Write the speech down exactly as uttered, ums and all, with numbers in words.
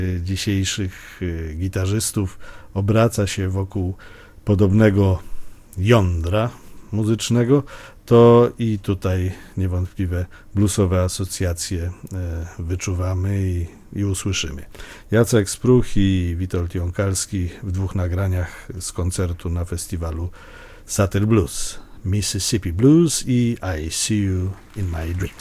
dzisiejszych gitarzystów obraca się wokół podobnego jądra muzycznego, to i tutaj niewątpliwe bluesowe asocjacje wyczuwamy i, i usłyszymy. Jacek Spruch i Witold Jąkalski w dwóch nagraniach z koncertu na festiwalu Satyr Blues, Mississippi Blues i I See You in My Dreams.